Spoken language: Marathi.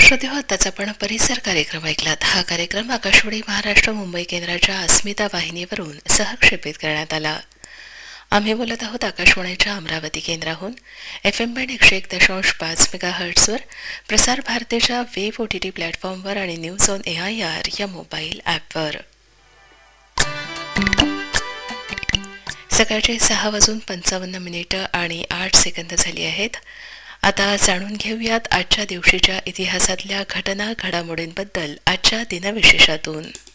श्रोते हो, आताच आपण परिसर कार्यक्रम ऐकलात. हा कार्यक्रम आकाशवाणी महाराष्ट्र मुंबई केंद्राच्या अस्मिता वाहिनीवरून सहक्षेपित करण्यात आला. आम्ही बोलत आहोत आकाशवाणीच्या अमरावती केंद्राहून FM बँड 101.5 मेगाहर्ट्झवर, प्रसार भारतीच्या वेब OTT प्लॅटफॉर्मवर आणि न्यूज ऑन AIR या मोबाईल ॲपवर. सकाळचे 6:55 आणि 8 सेकंद झाली आहेत. आता जाणून घेऊयात आजच्या दिवशीच्या इतिहासातल्या घटना घडामोडींबद्दल आजच्या दिनविशेषातून.